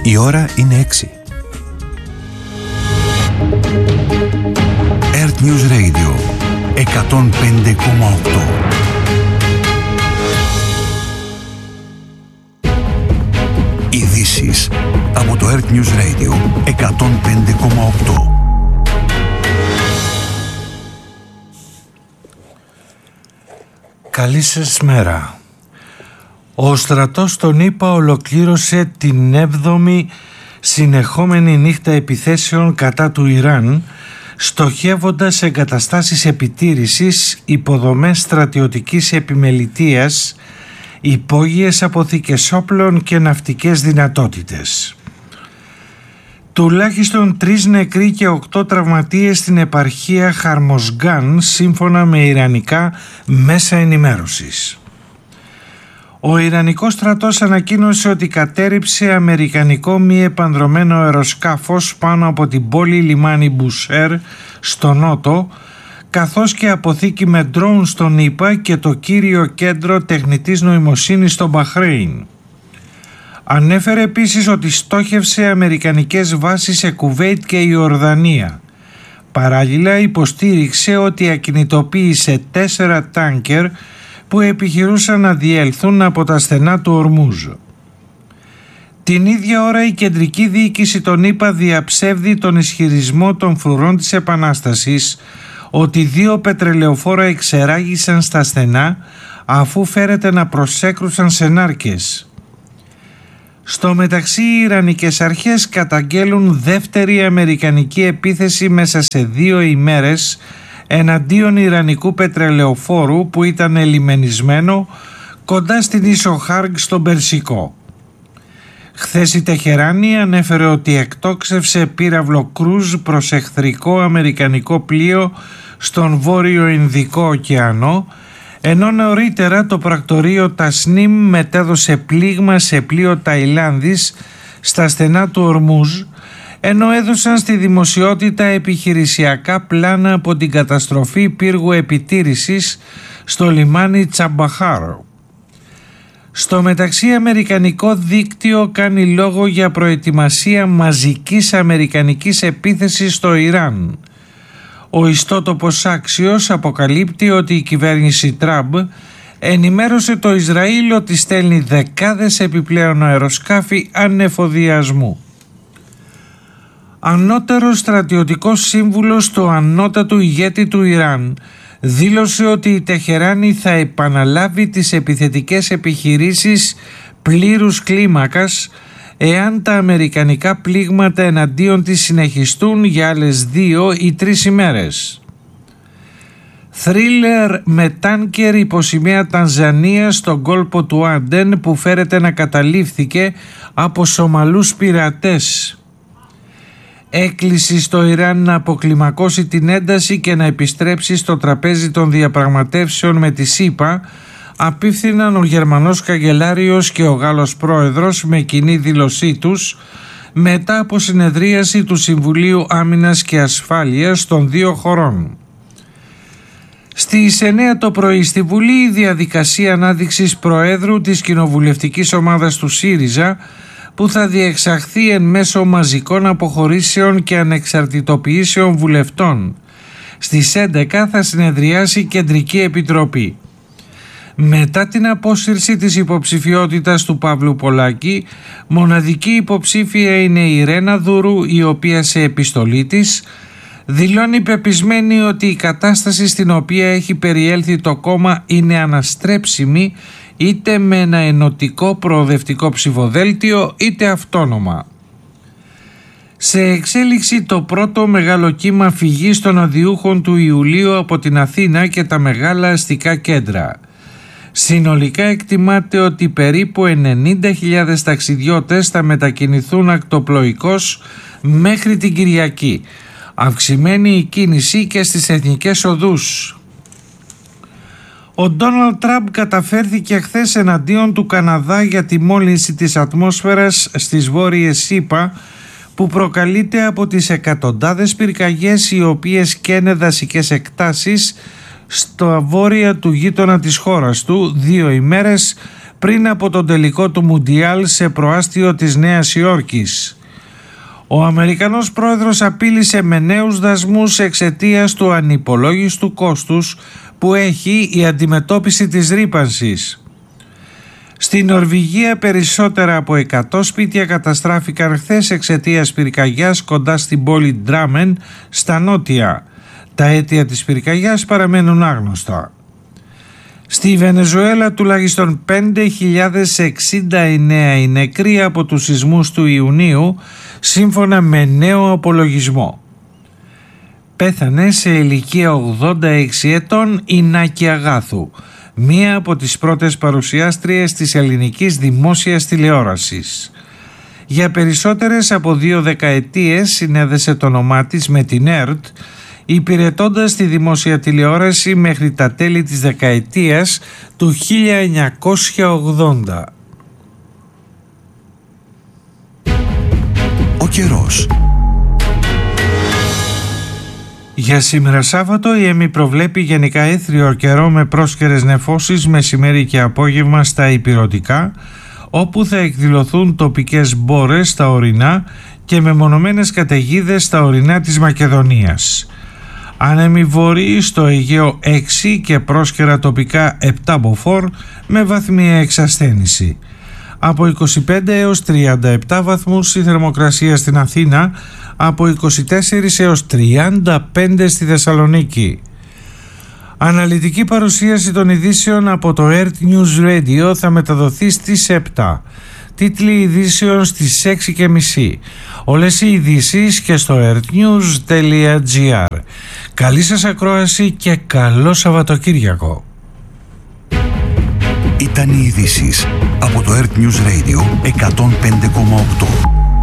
Η ώρα είναι 6. Earth News Radio 105,8. Ειδήσεις από το Earth News Radio 105,8. Καλή σας μέρα. Ο στρατός των ΗΠΑ ολοκλήρωσε την 7η συνεχόμενη νύχτα επιθέσεων κατά του Ιράν, στοχεύοντας εγκαταστάσεις επιτήρησης, υποδομές στρατιωτικής επιμελητείας, υπόγειες αποθήκες όπλων και ναυτικές δυνατότητες. Τουλάχιστον 3 νεκροί και 8 τραυματίες στην επαρχία Χαρμοσγκάν, σύμφωνα με ιρανικά μέσα ενημέρωσης. Ο Ιρανικός στρατός ανακοίνωσε ότι κατέρριψε αμερικανικό μη επανδρωμένο αεροσκάφος πάνω από την πόλη λιμάνι Μπουσέρ στο νότο, καθώς και αποθήκη με ντρόουν στον ΗΠΑ και το κύριο κέντρο τεχνητής νοημοσύνης στο Μπαχρέιν. Ανέφερε επίσης ότι στόχευσε αμερικανικές βάσεις σε Κουβέιτ και Ιορδανία. Παράλληλα υποστήριξε ότι ακινητοποίησε 4 τάνκερ που επιχειρούσαν να διέλθουν από τα στενά του Ορμούζ. Την ίδια ώρα η κεντρική διοίκηση των ΗΠΑ διαψεύδει τον ισχυρισμό των φρουρών της Επανάστασης ότι 2 πετρελαιοφόρα εξεράγησαν στα στενά αφού φέρεται να προσέκρουσαν σε νάρκες. Στο μεταξύ οι Ιρανικές αρχές καταγγέλουν δεύτερη αμερικανική επίθεση μέσα σε 2 ημέρες εναντίον Ιρανικού πετρελαιοφόρου που ήταν ελιμενισμένο κοντά στην ίσο Χάργκ στον Περσικό. Χθες η Τεχεράνη ανέφερε ότι εκτόξευσε πύραυλο κρούζ προς εχθρικό αμερικανικό πλοίο στον Βόρειο Ινδικό ωκεανό, ενώ νωρίτερα το πρακτορείο Τασνίμ μετέδωσε πλήγμα σε πλοίο Ταϊλάνδης στα στενά του Ορμούζ, ενώ έδωσαν στη δημοσιότητα επιχειρησιακά πλάνα από την καταστροφή πύργου επιτήρησης στο λιμάνι Τσαμπαχάρο. Στο μεταξύ αμερικανικό δίκτυο κάνει λόγο για προετοιμασία μαζικής αμερικανικής επίθεσης στο Ιράν. Ο ιστότοπος Άξιος αποκαλύπτει ότι η κυβέρνηση Τραμπ ενημέρωσε το Ισραήλ ότι στέλνει δεκάδες επιπλέον αεροσκάφη ανεφοδιασμού. Ανώτερος στρατιωτικός σύμβουλος του ανώτατου ηγέτη του Ιράν δήλωσε ότι η Τεχεράνη θα επαναλάβει τις επιθετικές επιχειρήσεις πλήρους κλίμακας εάν τα αμερικανικά πλήγματα εναντίον της συνεχιστούν για άλλες 2 ή 3 ημέρες. Θρίλερ με τάνκερ υποσημαία Τανζανία στον κόλπο του Άντεν που φέρεται να καταλήφθηκε από Σομαλούς πειρατές. Έκκληση στο Ιράν να αποκλιμακώσει την ένταση και να επιστρέψει στο τραπέζι των διαπραγματεύσεων με τη ΣΥΠΑ απίφθηναν ο Γερμανός Καγκελάριος και ο Γάλλος Πρόεδρος με κοινή δήλωσή τους μετά από συνεδρίαση του Συμβουλίου Άμυνας και Ασφάλειας των 2 χωρών. Στις 9 το πρωί στη Βουλή η διαδικασία ανάδειξης Προέδρου της κοινοβουλευτικής ομάδας του ΣΥΡΙΖΑ που θα διεξαχθεί εν μέσω μαζικών αποχωρήσεων και ανεξαρτητοποιήσεων βουλευτών. Στις 11 θα συνεδριάσει η Κεντρική Επιτροπή. Μετά την απόσυρση της υποψηφιότητας του Παύλου Πολάκη, μοναδική υποψήφια είναι η Ρένα Δούρου, η οποία σε επιστολή της δηλώνει πεπισμένη ότι η κατάσταση στην οποία έχει περιέλθει το κόμμα είναι αναστρέψιμη είτε με ένα ενωτικό προοδευτικό ψηφοδέλτιο είτε αυτόνομα. Σε εξέλιξη το πρώτο μεγάλο κύμα φυγής των οδειούχων του Ιουλίου από την Αθήνα και τα μεγάλα αστικά κέντρα. Συνολικά εκτιμάται ότι περίπου 90.000 ταξιδιώτες θα μετακινηθούν ακτοπλοϊκώς μέχρι την Κυριακή. Αυξημένη η κίνηση και στις εθνικές οδούς. Ο Ντόναλντ Τραμπ καταφέρθηκε χθες εναντίον του Καναδά για τη μόλυνση της ατμόσφαιρας στις βόρειες ΗΠΑ που προκαλείται από τις εκατοντάδες πυρκαγιές οι οποίες καίνε δασικές εκτάσεις στα βόρεια του γείτονα της χώρας του 2 ημέρες πριν από τον τελικό του Μουντιάλ σε προάστιο της Νέας Υόρκης. Ο Αμερικανός πρόεδρος απείλησε με νέους δασμούς εξαιτίας του ανυπολόγιστου κόστους που έχει η αντιμετώπιση της ρύπανσης. Στην Νορβηγία περισσότερα από 100 σπίτια καταστράφηκαν χθες εξαιτίας πυρκαγιάς κοντά στην πόλη Ντράμεν στα νότια. Τα αίτια της πυρκαγιάς παραμένουν άγνωστα. Στη Βενεζουέλα τουλάχιστον 5.069 οι νεκροί από τους σεισμούς του Ιουνίου, σύμφωνα με νέο απολογισμό. Πέθανε σε ηλικία 86 ετών η Νάκη Αγάθου, μία από τις πρώτες παρουσιάστριες της ελληνικής δημόσιας τηλεόρασης. Για περισσότερες από 2 δεκαετίες συνέδεσε το όνομά της με την ΕΡΤ, υπηρετώντας τη δημόσια τηλεόραση μέχρι τα τέλη της δεκαετίας του 1980. Ο καιρός. Για σήμερα Σάββατο η ΕΜΗ προβλέπει γενικά έθριο καιρό με πρόσκαιρες νεφώσεις μεσημέρι και απόγευμα στα ηπειρωτικά, όπου θα εκδηλωθούν τοπικές μπόρες στα ορεινά και μεμονωμένες καταιγίδες στα ορεινά της Μακεδονίας. Άνεμη βορρή στο Αιγαίο 6 και πρόσκαιρα τοπικά 7 μποφόρ με βαθμία εξασθένηση. Από 25 έως 37 βαθμούς η θερμοκρασία στην Αθήνα, από 24 έως 35 στη Θεσσαλονίκη. Αναλυτική παρουσίαση των ειδήσεων από το Earth News Radio θα μεταδοθεί στις 7. Τίτλοι ειδήσεων στις 6:30. Όλες οι ειδήσεις και στο earthnews.gr. Καλή σας ακρόαση και καλό Σαββατοκύριακο. Ήταν οι ειδήσεις από το Earth News Radio 105,8.